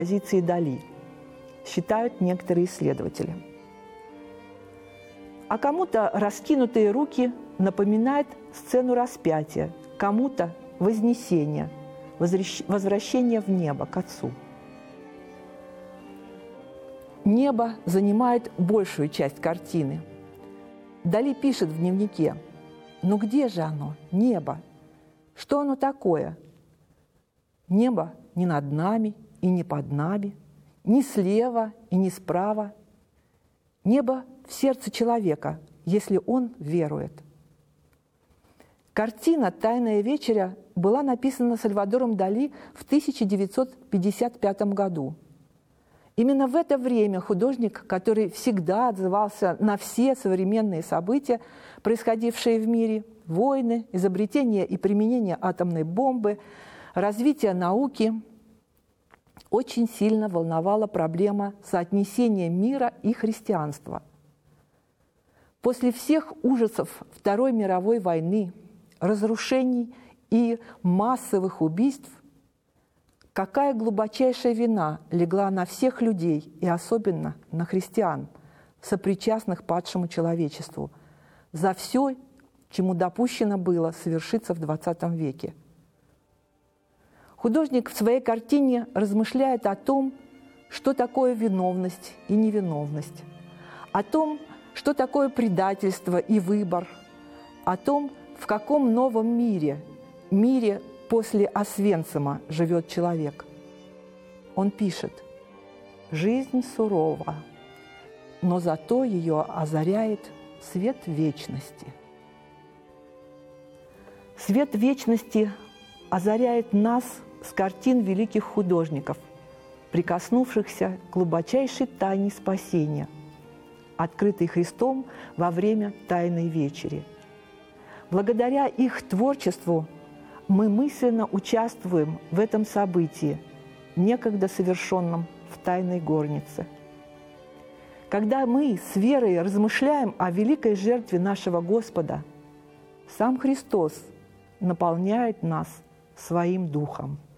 композиции Дали, считают некоторые исследователи. А кому-то раскинутые руки напоминают сцену распятия, кому-то вознесение, возвращение в небо к Отцу. Небо занимает большую часть картины. Дали пишет в дневнике: «Ну где же оно, небо? Что оно такое? Небо не над нами и не под нами, ни слева и ни справа. Небо в сердце человека, если он верует». Картина «Тайная вечеря» была написана Сальвадором Дали в 1955 году. Именно в это время художник, который всегда отзывался на все современные события, происходившие в мире, войны, изобретение и применение атомной бомбы, развитие науки, очень сильно волновала проблема соотнесения мира и христианства. После всех ужасов Второй мировой войны, разрушений и массовых убийств, какая глубочайшая вина легла на всех людей и особенно на христиан, сопричастных падшему человечеству, за все, чему допущено было совершиться в XX веке. Художник в своей картине размышляет о том, что такое виновность и невиновность, о том, что такое предательство и выбор, о том, в каком новом мире после Освенцима живет человек. Он пишет: «Жизнь сурова, но зато ее озаряет свет вечности». Свет вечности озаряет нас с картин великих художников, прикоснувшихся к глубочайшей тайне спасения, открытой Христом во время Тайной вечери. Благодаря их творчеству мы мысленно участвуем в этом событии, некогда совершенном в Тайной горнице. Когда мы с верой размышляем о великой жертве нашего Господа, сам Христос наполняет нас своим Духом.